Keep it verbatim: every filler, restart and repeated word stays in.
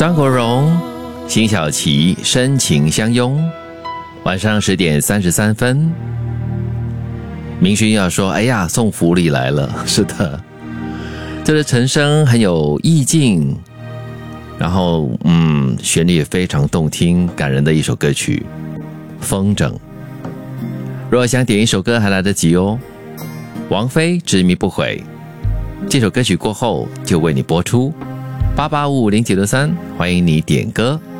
张国荣、辛晓琪深情相拥。晚上十点三十三分，明勋要说：“哎呀，送福利来了。”是的，这个陈升很有意境，然后嗯，旋律也非常动听、感人的一首歌曲《风筝》。如果想点一首歌，还来得及哦。王菲《执迷不悔》这首歌曲过后就为你播出。八八五五零九六三，欢迎你点歌。